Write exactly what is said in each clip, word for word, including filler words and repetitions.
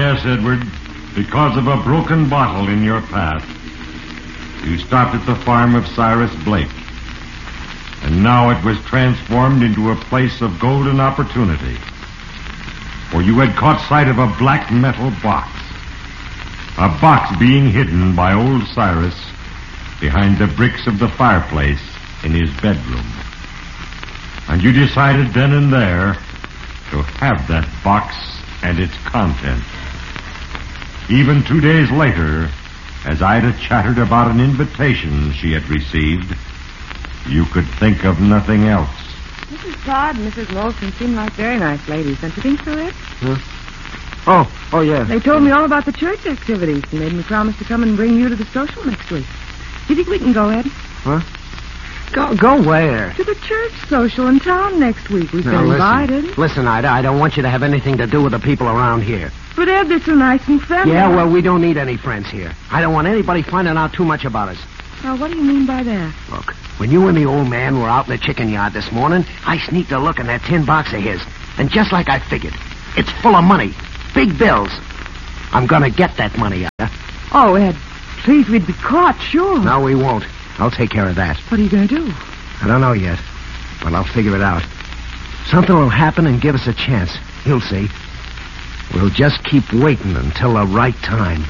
Yes, Edward. Because of a broken bottle in your path, you stopped at the farm of Cyrus Blake. And now it was transformed into a place of golden opportunity. For you had caught sight of a black metal box. A box being hidden by old Cyrus behind the bricks of the fireplace in his bedroom. And you decided then and there to have that box and its contents. Even two days later, as Ida chattered about an invitation she had received, you could think of nothing else. Missus Todd and Missus Molson seem like very nice ladies, don't you think so, Ed? Huh? Oh, oh, yeah. They told me all about the church activities and made me promise to come and bring you to the social next week. Do you think we can go, Ed? Huh? Go go where? To the church social in town next week. We've Now, been listen. invited. Listen, Ida, I don't want you to have anything to do with the people around here. But, Ed, they're so nice and friendly. Yeah, well, we don't need any friends here. I don't want anybody finding out too much about us. Now, what do you mean by that? Look, when you and the old man were out in the chicken yard this morning, I sneaked a look in that tin box of his. And just like I figured, it's full of money. Big bills. I'm gonna get that money, Ida. Oh, Ed, please, we'd be caught, sure. No, we won't. I'll take care of that. What are you going to do? I don't know yet, but I'll figure it out. Something will happen and give us a chance. You'll see. We'll just keep waiting until the right time.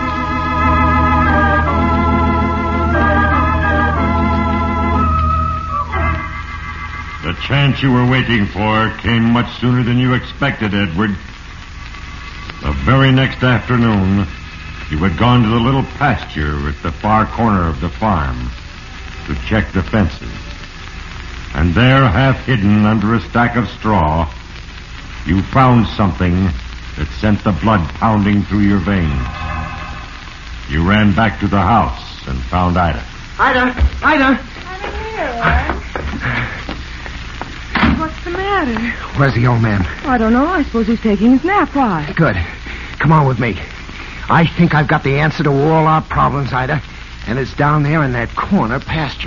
The chance you were waiting for came much sooner than you expected, Edward. The very next afternoon, you had gone to the little pasture at the far corner of the farm to check the fences. And there, half hidden under a stack of straw, you found something that sent the blood pounding through your veins. You ran back to the house and found Ida. Ida! Ida! I'm here, What's the matter? Where's the old man? I don't know. I suppose he's taking his nap. Why? Good. Come on with me. I think I've got the answer to all our problems, Ida. And it's down there in that corner pasture.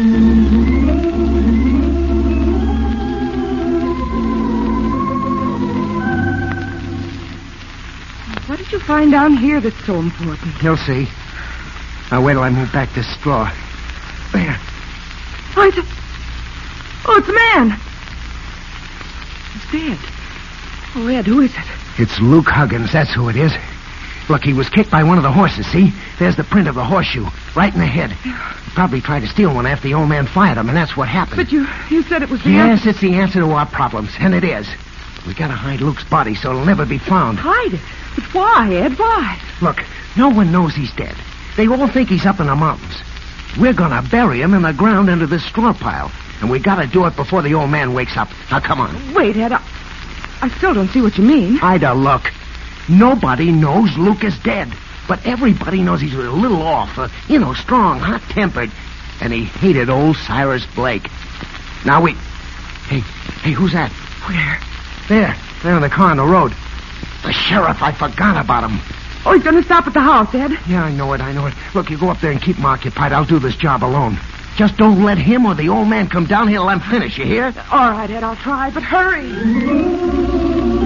What did you find down here that's so important? You'll see. Now wait till I move back this straw. There. Oh, it's a... Oh, it's a man. He's dead. Oh, Ed, who is it? It's Luke Huggins. That's who it is. Look, he was kicked by one of the horses, see? There's the print of the horseshoe, right in the head. He probably tried to steal one after the old man fired him, and that's what happened. But you you said it was the Yes, answer. it's the answer to our problems, and it is. We gotta hide Luke's body so it'll never be found. Hide it? But why, Ed? Why? Look, no one knows he's dead. They all think he's up in the mountains. We're gonna bury him in the ground under this straw pile, and we gotta do it before the old man wakes up. Now, come on. Wait, Ed, I, I still don't see what you mean. Ida, look. Nobody knows Luke is dead, but everybody knows he's a little off. Uh, you know, strong, hot-tempered, and he hated old Cyrus Blake. Now, we... Hey, hey, who's that? Where? There, there in the car on the road. The sheriff, I forgot about him. Oh, he's going to stop at the house, Ed. Yeah, I know it, I know it. Look, you go up there and keep him occupied. I'll do this job alone. Just don't let him or the old man come down here till I'm finished, you hear? All right, Ed, I'll try, but hurry.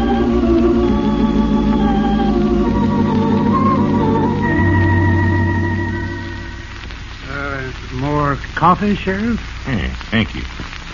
More coffee, Sheriff? Yeah, thank you.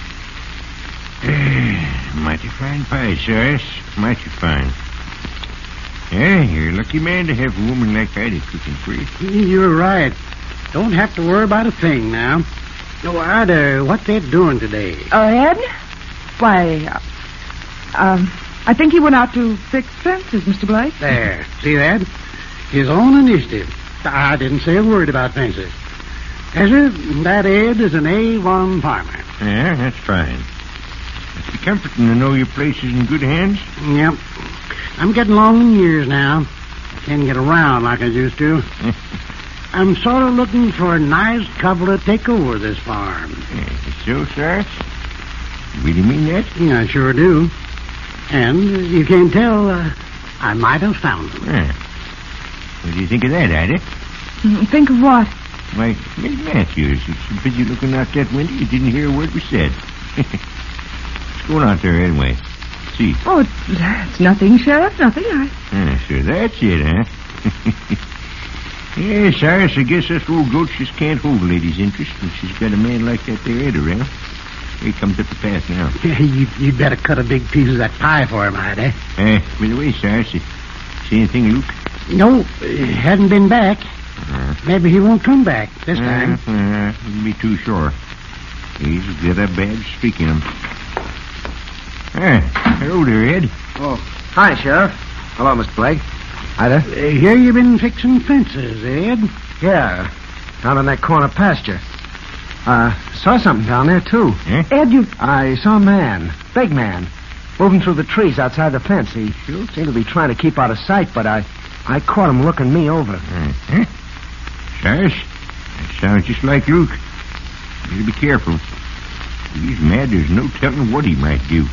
Uh, mighty fine pie, Cyrus. Mighty fine. Yeah, you're a lucky man to have a woman like Ida cooking for you. You're right. Don't have to worry about a thing now. No, Ida, what they doing today? Uh, Ed? Why, uh, um, I think he went out to fix fences, Mister Blake. There. See that? His own initiative. I didn't say a word about fences. Yes, sir, that Ed is an A one farmer. Yeah, that's fine. It's comforting to know your place is in good hands. Yep. I'm getting along in years now. Can't get around like I used to. I'm sort of looking for a nice couple to take over this farm. Yeah, so, Cyrus? You really mean that? Yeah, I sure do. And you can't tell, uh, I might have found them. Yeah. What do you think of that, Ida? Mm, Think of what? Why, Miss Matthews, it's so busy looking out that window you didn't hear a word we said. What's going on there anyway? see? Oh, it's, it's nothing, Sheriff, nothing. I... Yeah, so that's it, huh? Yeah, Cyrus, I guess this old goat just can't hold a lady's interest when she's got a man like that there Ed around. Here he comes up the path now. Yeah, you, you'd better cut a big piece of that pie for him, Ida. Uh, by the way, Cyrus, you see anything, Luke? No, he hadn't been back. Uh, Maybe he won't come back this uh, time. Uh, wouldn't be too sure. He's got a bad streak in him. Ah, hello there, Ed. Oh, hi, Sheriff. Hello, Mister Blake. Ida? Uh, here you been fixing fences, Ed? Yeah, down in that corner pasture. Uh, saw something down there, too. Eh? Ed, you... I saw a man, big man, moving through the trees outside the fence. He sure seemed to be trying to keep out of sight, but I, I caught him looking me over. Uh-huh. Cyrus, that sounds just like Luke. You better be careful. If he's mad, there's no telling what he might do.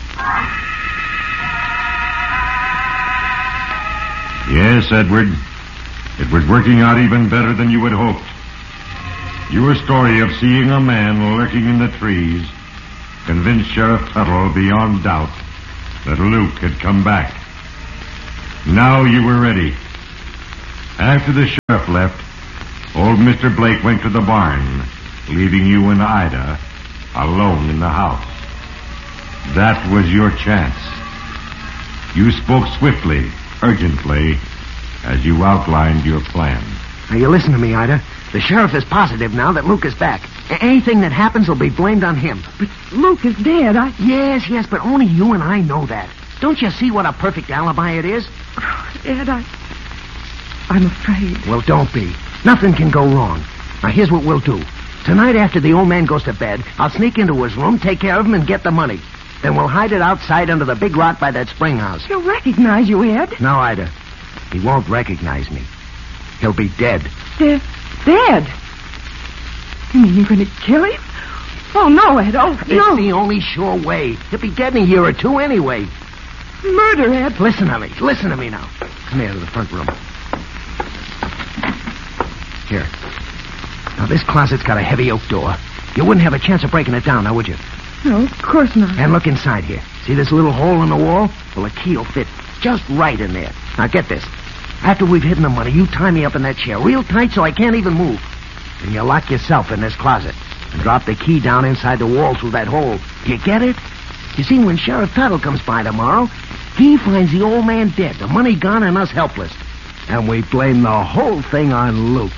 Yes, Edward. It was working out even better than you had hoped. Your story of seeing a man lurking in the trees convinced Sheriff Tuttle beyond doubt that Luke had come back. Now you were ready. After the sheriff left, old Mister Blake went to the barn, leaving you and Ida alone in the house. That was your chance. You spoke swiftly, urgently, as you outlined your plan. Now, you listen to me, Ida. The sheriff is positive now that Luke is back. A- anything that happens will be blamed on him. But Luke is dead. I... Yes, yes, but only you and I know that. Don't you see what a perfect alibi it is? Ed, I... I'm afraid. Well, don't be. Nothing can go wrong. Now, here's what we'll do. Tonight, after the old man goes to bed, I'll sneak into his room, take care of him, and get the money. Then we'll hide it outside under the big rock by that spring house. He'll recognize you, Ed. No, Ida. He won't recognize me. He'll be dead. Dead? Dead? You mean you're going to kill him? Oh, no, Ed. Oh, It's no. the only sure way. He'll be dead in a year or two anyway. Murder, Ed. Listen to me. Listen to me now. Come here to the front room. Here. Now, this closet's got a heavy oak door. You wouldn't have a chance of breaking it down, now, would you? No, of course not. And look inside here. See this little hole in the wall? Well, a key will fit just right in there. Now, get this. After we've hidden the money, you tie me up in that chair real tight so I can't even move. And you lock yourself in this closet and drop the key down inside the wall through that hole. Do you get it? You see, when Sheriff Tuttle comes by tomorrow, he finds the old man dead, the money gone, and us helpless. And we blame the whole thing on Luke.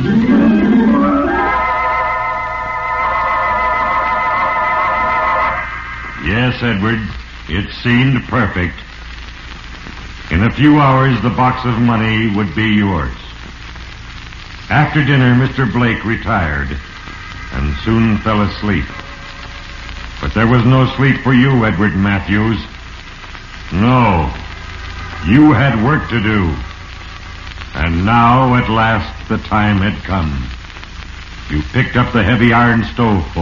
Yes, Edward, it seemed perfect. In a few hours, the box of money would be yours. After dinner, Mister Blake retired and soon fell asleep. But there was no sleep for you, Edward Matthews. No, you had work to do. And now, at last, the time had come. You picked up the heavy iron stove for